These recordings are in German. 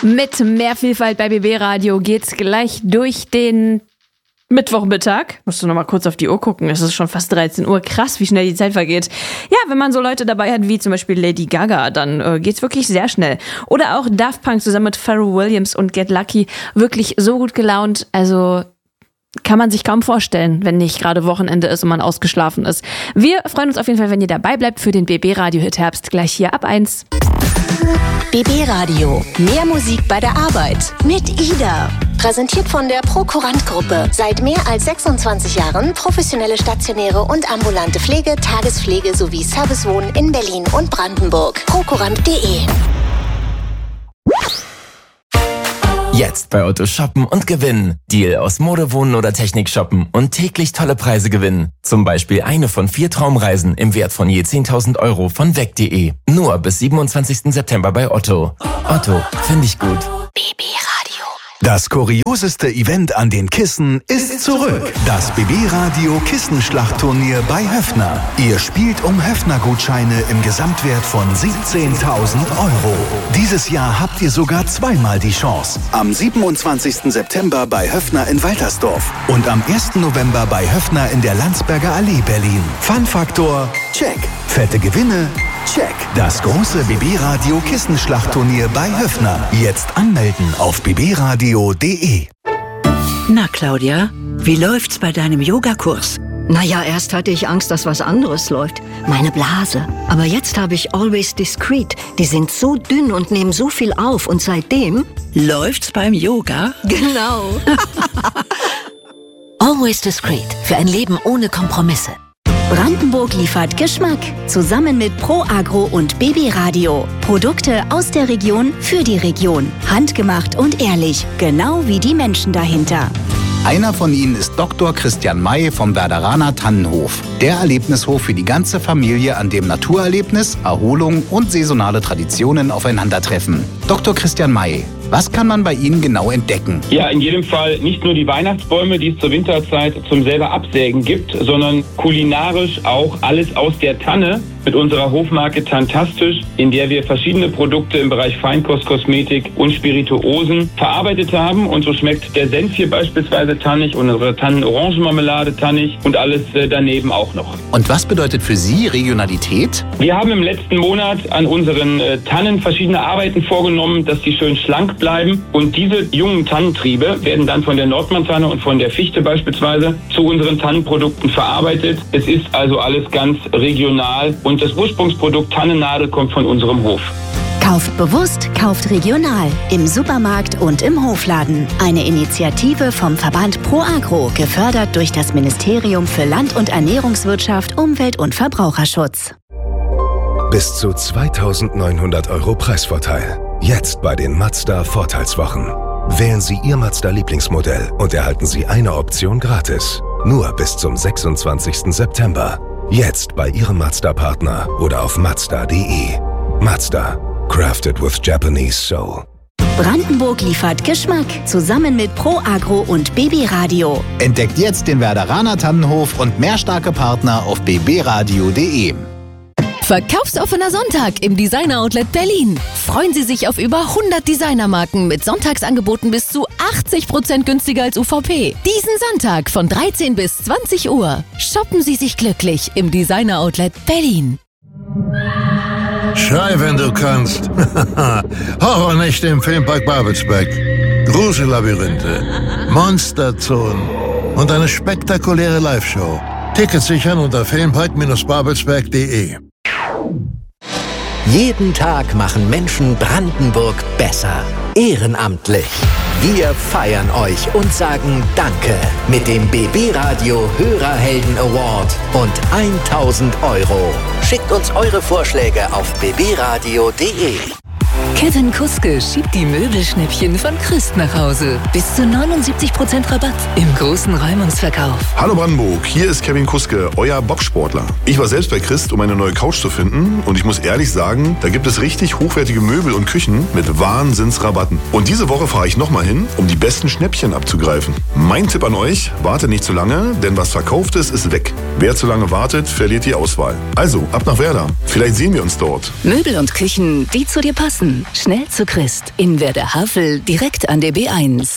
Mit mehr Vielfalt bei BB Radio geht's gleich durch den Mittwochmittag. Musst du noch mal kurz auf die Uhr gucken. Es ist schon fast 13 Uhr. Krass, wie schnell die Zeit vergeht. Ja, wenn man so Leute dabei hat wie zum Beispiel Lady Gaga, dann geht's wirklich sehr schnell. Oder auch Daft Punk zusammen mit Pharrell Williams und Get Lucky. Wirklich so gut gelaunt. Also kann man sich kaum vorstellen, wenn nicht gerade Wochenende ist und man ausgeschlafen ist. Wir freuen uns auf jeden Fall, wenn ihr dabei bleibt für den BB Radio Hit Herbst gleich hier ab 1. BB Radio. Mehr Musik bei der Arbeit. Mit Ida. Präsentiert von der Prokurant-Gruppe. Seit mehr als 26 Jahren professionelle stationäre und ambulante Pflege, Tagespflege sowie Servicewohnen in Berlin und Brandenburg. Prokurant.de. Jetzt bei Otto shoppen und gewinnen. Deal aus Mode, Wohnen oder Technik shoppen und täglich tolle Preise gewinnen. Zum Beispiel eine von 4 Traumreisen im Wert von je 10.000 Euro von weg.de. Nur bis 27. September bei Otto. Otto, finde ich gut. BB Radio. Das kurioseste Event an den Kissen ist zurück. Das BB Radio Kissenschlachtturnier bei Höffner. Ihr spielt um Höffner-Gutscheine im Gesamtwert von 17.000 Euro. Dieses Jahr habt ihr sogar zweimal die Chance. Am 27. September bei Höffner in Waltersdorf und am 1. November bei Höffner in der Landsberger Allee Berlin. Fun-Faktor, check. Fette Gewinne, check. Das große BB Radio Kissenschlachtturnier bei Höffner. Jetzt anmelden auf bbradio.de. Na, Claudia, wie läuft's bei deinem Yogakurs? Naja, erst hatte ich Angst, dass was anderes läuft. Meine Blase. Aber jetzt habe ich Always Discreet. Die sind so dünn und nehmen so viel auf. Und seitdem... Läuft's beim Yoga? Genau. Always Discreet. Für ein Leben ohne Kompromisse. Brandenburg liefert Geschmack. Zusammen mit Pro Agro und BB Radio. Produkte aus der Region für die Region. Handgemacht und ehrlich. Genau wie die Menschen dahinter. Einer von ihnen ist Dr. Christian May vom Werderaner Tannenhof. Der Erlebnishof für die ganze Familie, an dem Naturerlebnis, Erholung und saisonale Traditionen aufeinandertreffen. Dr. Christian May, was kann man bei Ihnen genau entdecken? Ja, in jedem Fall nicht nur die Weihnachtsbäume, die es zur Winterzeit zum selber Absägen gibt, sondern kulinarisch auch alles aus der Tanne mit unserer Hofmarke Tantastisch, in der wir verschiedene Produkte im Bereich Feinkost, Kosmetik und Spirituosen verarbeitet haben. Und so schmeckt der Senf hier beispielsweise tannig und unsere Tannen-Orangenmarmelade tannig und alles daneben auch noch. Und was bedeutet für Sie Regionalität? Wir haben im letzten Monat an unseren Tannen verschiedene Arbeiten vorgenommen, dass die schön schlank bleiben. Und diese jungen Tannentriebe werden dann von der Nordmantanne und von der Fichte beispielsweise zu unseren Tannenprodukten verarbeitet. Es ist also alles ganz regional und das Ursprungsprodukt Tannennadel kommt von unserem Hof. Kauft bewusst, kauft regional. Im Supermarkt und im Hofladen. Eine Initiative vom Verband Pro Agro, gefördert durch das Ministerium für Land- und Ernährungswirtschaft, Umwelt- und Verbraucherschutz. Bis zu 2.900 Euro Preisvorteil. Jetzt bei den Mazda Vorteilswochen. Wählen Sie Ihr Mazda-Lieblingsmodell und erhalten Sie eine Option gratis. Nur bis zum 26. September. Jetzt bei Ihrem Mazda-Partner oder auf Mazda.de. Mazda. Crafted with Japanese Soul. Brandenburg liefert Geschmack. Zusammen mit Pro Agro und BB Radio. Entdeckt jetzt den Werderaner Tannenhof und mehr starke Partner auf bbradio.de. Verkaufsoffener Sonntag im Designer Outlet Berlin. Freuen Sie sich auf über 100 Designermarken mit Sonntagsangeboten bis zu 80% günstiger als UVP. Diesen Sonntag von 13 bis 20 Uhr. Shoppen Sie sich glücklich im Designer Outlet Berlin. Schrei, wenn du kannst. Horrornächte im Filmpark Babelsberg. Grusellabyrinthe, Monsterzonen und eine spektakuläre Live-Show. Tickets sichern unter filmpark-babelsberg.de. Jeden Tag machen Menschen Brandenburg besser. Ehrenamtlich. Wir feiern euch und sagen Danke mit dem BB Radio Hörerhelden Award und 1.000 Euro. Schickt uns eure Vorschläge auf bbradio.de. Kevin Kuske schiebt die Möbelschnäppchen von Christ nach Hause. Bis zu 79% Rabatt im großen Räumungsverkauf. Hallo Brandenburg, hier ist Kevin Kuske, euer Bobsportler. Ich war selbst bei Christ, um eine neue Couch zu finden und ich muss ehrlich sagen, da gibt es richtig hochwertige Möbel und Küchen mit Wahnsinnsrabatten. Und diese Woche fahre ich nochmal hin, um die besten Schnäppchen abzugreifen. Mein Tipp an euch, wartet nicht zu lange, denn was verkauft ist weg. Wer zu lange wartet, verliert die Auswahl. Also, ab nach Werder. Vielleicht sehen wir uns dort. Möbel und Küchen, die zu dir passen. Berlin. Schnell zu Christ. In Werder-Havel, direkt an der B1.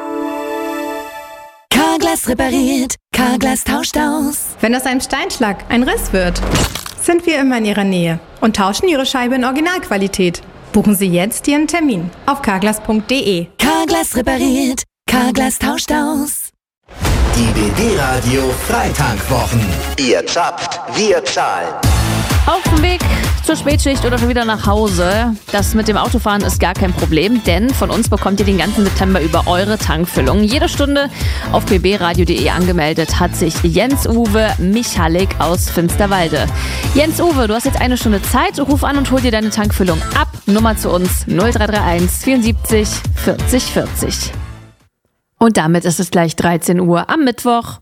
Carglass repariert, Carglass tauscht aus. Wenn aus einem Steinschlag ein Riss wird, sind wir immer in Ihrer Nähe und tauschen Ihre Scheibe in Originalqualität. Buchen Sie jetzt Ihren Termin auf carglass.de. Carglass repariert, Carglass tauscht aus. Die BB Radio Freitankwwochen. Ihr zapft, wir zahlen. Auf dem Weg zur Spätschicht oder schon wieder nach Hause. Das mit dem Autofahren ist gar kein Problem, denn von uns bekommt ihr den ganzen September über eure Tankfüllung. Jede Stunde auf bbradio.de angemeldet hat sich Jens-Uwe Michalik aus Finsterwalde. Jens-Uwe, du hast jetzt eine Stunde Zeit. Ruf an und hol dir deine Tankfüllung ab. Nummer zu uns 0331 74 40 40. Und damit ist es gleich 13 Uhr am Mittwoch.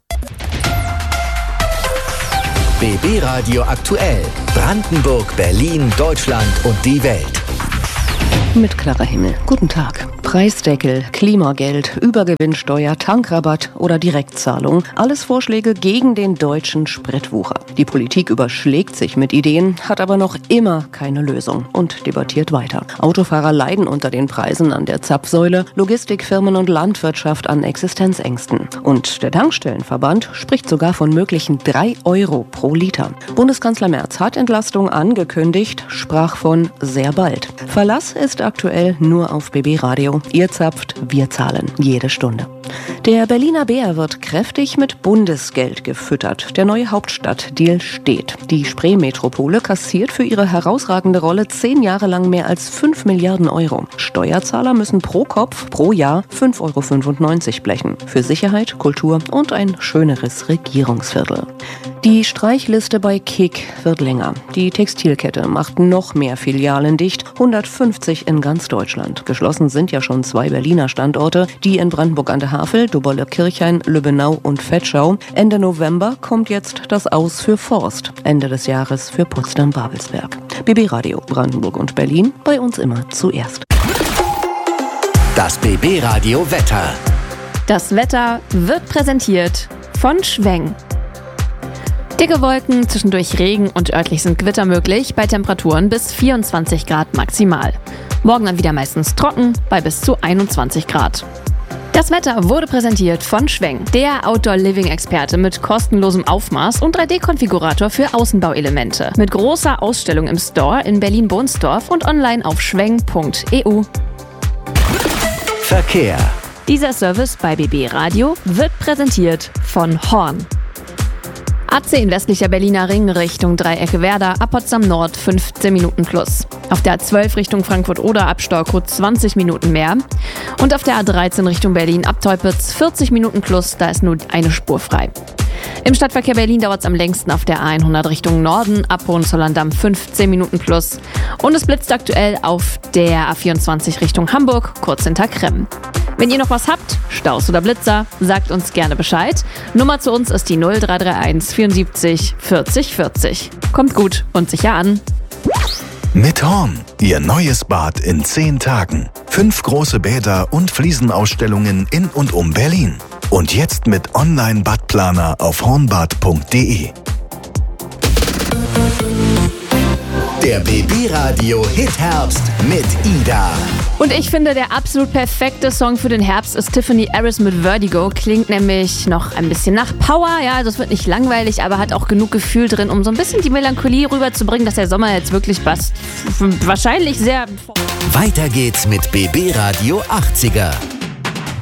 BB Radio aktuell. Brandenburg, Berlin, Deutschland und die Welt. Mit klarer Himmel. Guten Tag. Preisdeckel, Klimageld, Übergewinnsteuer, Tankrabatt oder Direktzahlung. Alles Vorschläge gegen den deutschen Spritwucher. Die Politik überschlägt sich mit Ideen, hat aber noch immer keine Lösung und debattiert weiter. Autofahrer leiden unter den Preisen an der Zapfsäule, Logistikfirmen und Landwirtschaft an Existenzängsten. Und der Tankstellenverband spricht sogar von möglichen 3 Euro pro Liter. Bundeskanzler Merz hat Entlastung angekündigt, sprach von sehr bald. Verlass ist aktuell nur auf BB Radio. Ihr zapft, wir zahlen. Jede Stunde. Der Berliner Bär wird kräftig mit Bundesgeld gefüttert. Der neue Hauptstadtdeal steht. Die Spree-Metropole kassiert für ihre herausragende Rolle 10 Jahre lang mehr als 5 Milliarden Euro. Steuerzahler müssen pro Kopf pro Jahr 5,95 Euro blechen. Für Sicherheit, Kultur und ein schöneres Regierungsviertel. Die Streichliste bei Kick wird länger. Die Textilkette macht noch mehr Filialen dicht, 150 in ganz Deutschland. Geschlossen sind ja schon 2 Berliner Standorte, die in Brandenburg an der Havel, Dobolle-Kirchhain, Lübbenau und Vetschau. Ende November kommt jetzt das Aus für Forst. Ende des Jahres für Potsdam-Babelsberg. BB Radio Brandenburg und Berlin, bei uns immer zuerst. Das BB Radio Wetter. Das Wetter wird präsentiert von Schweng. Dicke Wolken, zwischendurch Regen und örtlich sind Gewitter möglich, bei Temperaturen bis 24 Grad maximal. Morgen dann wieder meistens trocken, bei bis zu 21 Grad. Das Wetter wurde präsentiert von Schweng, der Outdoor-Living-Experte mit kostenlosem Aufmaß und 3D-Konfigurator für Außenbauelemente. Mit großer Ausstellung im Store in Berlin-Bohnsdorf und online auf schweng.eu. Verkehr. Dieser Service bei BB Radio wird präsentiert von Horn. A10 westlicher Berliner Ring Richtung Dreiecke Werder, ab Potsdam Nord 15 Minuten plus. Auf der A12 Richtung Frankfurt-Oder ab Storkow 20 Minuten mehr. Und auf der A13 Richtung Berlin ab Teupitz 40 Minuten plus, da ist nur eine Spur frei. Im Stadtverkehr Berlin dauert es am längsten auf der A100 Richtung Norden, ab Hohenzollern-Damm 15 Minuten plus. Und es blitzt aktuell auf der A24 Richtung Hamburg, kurz hinter Kremm. Wenn ihr noch was habt, Staus oder Blitzer, sagt uns gerne Bescheid. Nummer zu uns ist die 0331 74 40 40. Kommt gut und sicher an. Mit Horn, Ihr neues Bad in 10 Tagen. 5 große Bäder und Fliesenausstellungen in und um Berlin. Und jetzt mit Online-Badplaner auf hornbad.de. Der BB Radio Hit Herbst mit Ida. Und ich finde, der absolut perfekte Song für den Herbst ist Tiffany Harris mit Vertigo. Klingt nämlich noch ein bisschen nach Power. Ja, also es wird nicht langweilig, aber hat auch genug Gefühl drin, um so ein bisschen die Melancholie rüberzubringen, dass der Sommer jetzt wirklich passt. Wahrscheinlich sehr... Weiter geht's mit BB Radio 80er.